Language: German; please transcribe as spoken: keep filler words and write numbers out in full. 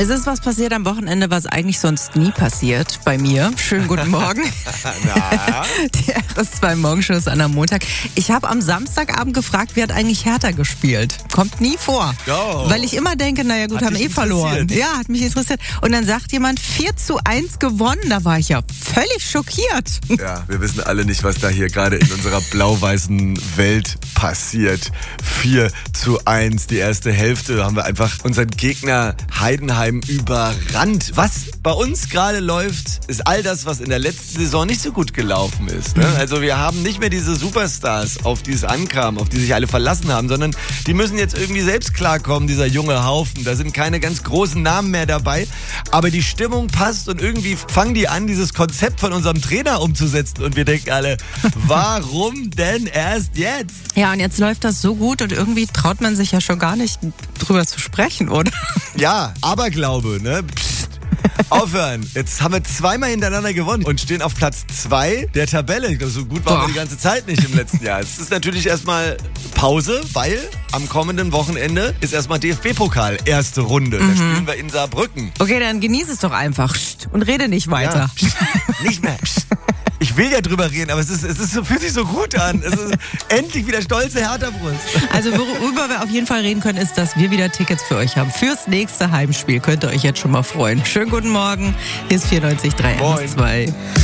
Es ist was passiert am Wochenende, was eigentlich sonst nie passiert bei mir. Schönen guten Morgen. Na? Die R S zwei Morgenshow ist an einem Montag. Ich habe am Samstagabend gefragt, wie hat eigentlich Hertha gespielt? Kommt nie vor. Oh. Weil ich immer denke, naja gut, Hat haben dich eh verloren. interessiert? Ja, hat mich interessiert. Und dann sagt jemand, vier zu eins gewonnen. Da war ich ja völlig schockiert. Ja, wir wissen alle nicht, was da hier gerade in unserer blau-weißen Welt passiert. vier zu eins, die erste Hälfte, haben wir einfach unseren Gegner Heidenheim überrannt. Was bei uns gerade läuft, ist all das, was in der letzten Saison nicht so gut gelaufen ist. Ne? Also wir haben nicht mehr diese Superstars, auf die es ankam, auf die sich alle verlassen haben, sondern die müssen jetzt irgendwie selbst klarkommen, dieser junge Haufen. Da sind keine ganz großen Namen mehr dabei, aber die Stimmung passt und irgendwie fangen die an, dieses Konzept von unserem Trainer umzusetzen und wir denken alle, warum denn erst jetzt? Ja, und jetzt läuft das so gut und irgendwie traut man sich ja schon gar nicht drüber zu sprechen, oder? Ja, Aberglaube, ne? Psst. Aufhören. Jetzt haben wir zweimal hintereinander gewonnen und stehen auf Platz zwei der Tabelle. So gut waren wir die ganze Zeit nicht im letzten Jahr. Es ist natürlich erstmal Pause, weil am kommenden Wochenende ist erstmal D F B-Pokal, erste Runde. Da spielen wir in Saarbrücken. Okay, dann genieß es doch einfach und rede nicht weiter. Ja. Psst. Nicht mehr. Psst. Ich will ja drüber reden, aber es ist, es ist so, fühlt sich so gut an. Es ist endlich wieder stolze Hertha-Brust. Also worüber wir auf jeden Fall reden können, ist, dass wir wieder Tickets für euch haben. Fürs nächste Heimspiel könnt ihr euch jetzt schon mal freuen. Schönen guten Morgen, hier ist vierundneunzig Komma drei R S zwei.